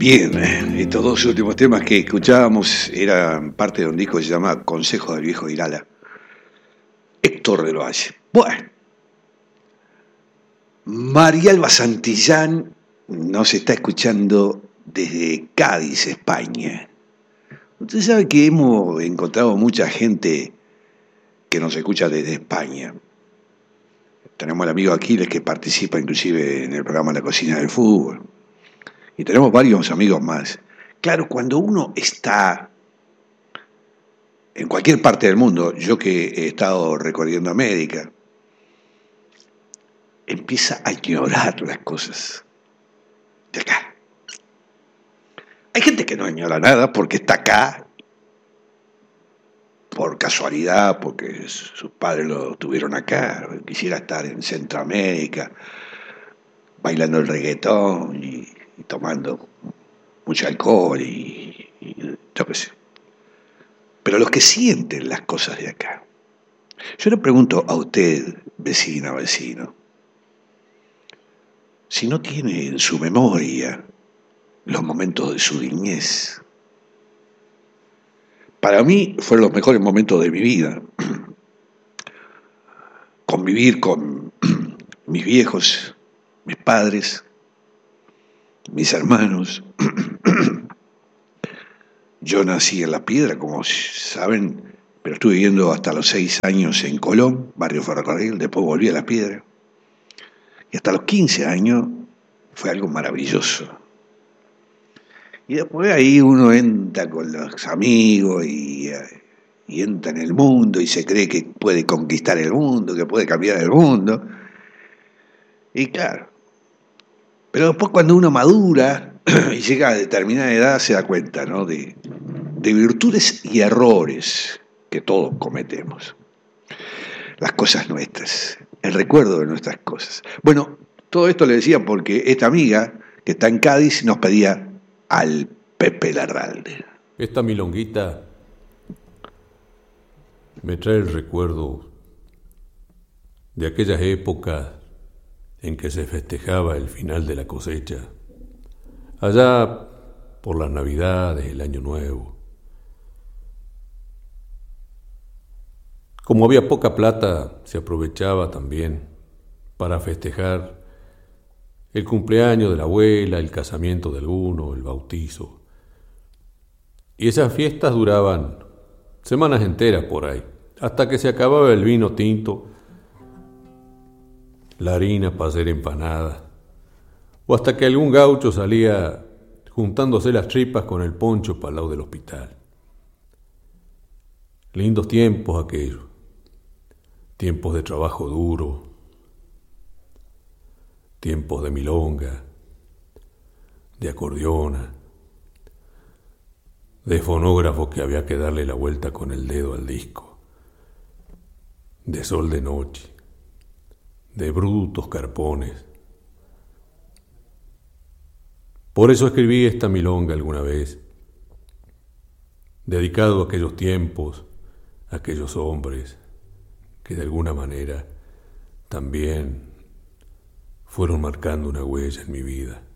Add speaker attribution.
Speaker 1: Bien, estos dos últimos temas que escuchábamos eran parte de un disco que se llama Consejo del Viejo Irala. Héctor de Loalle. Bueno, Marialba Santillán nos está escuchando desde Cádiz, España. Usted sabe que hemos encontrado mucha gente que nos escucha desde España. Tenemos al amigo Aquiles que participa inclusive en el programa La Cocina del Fútbol. Y tenemos varios amigos más. Claro, cuando uno está en cualquier parte del mundo, yo que he estado recorriendo América, empieza a ignorar las cosas de acá. Hay gente que no ignora nada porque está acá por casualidad, porque sus padres lo tuvieron acá, quisiera estar en Centroamérica, bailando el reggaetón y tomando mucho alcohol y yo qué sé. Pero los que sienten las cosas de acá. Yo le pregunto a usted, vecina o vecino, si no tiene en su memoria los momentos de su niñez. Para mí fueron los mejores momentos de mi vida. Convivir con mis viejos, mis padres, mis hermanos. Yo nací en La Piedra, como saben, pero estuve viviendo hasta los 6 años en Colón, barrio Ferrocarril, después volví a La Piedra. Y hasta los 15 años fue algo maravilloso. Y después ahí uno entra con los amigos y entra en el mundo y se cree que puede conquistar el mundo, que puede cambiar el mundo. Y claro, pero después cuando uno madura y llega a determinada edad se da cuenta, ¿no?, de virtudes y errores que todos cometemos. Las cosas nuestras, el recuerdo de nuestras cosas. Bueno, todo esto le decía porque esta amiga que está en Cádiz nos pedía al Pepe Larralde.
Speaker 2: Esta milonguita me trae el recuerdo de aquellas épocas en que se festejaba el final de la cosecha, allá por las Navidades, el Año Nuevo. Como había poca plata, se aprovechaba también para festejar el cumpleaños de la abuela, el casamiento de alguno, el bautizo. Y esas fiestas duraban semanas enteras por ahí, hasta que se acababa el vino tinto, la harina para hacer empanadas, o hasta que algún gaucho salía juntándose las tripas con el poncho para el lado del hospital. Lindos tiempos aquellos, tiempos de trabajo duro, tiempos de milonga, de acordeona, de fonógrafo que había que darle la vuelta con el dedo al disco, de sol de noche, de brutos carpones. Por eso escribí esta milonga alguna vez, dedicado a aquellos tiempos, a aquellos hombres que de alguna manera también fueron marcando una huella en mi vida.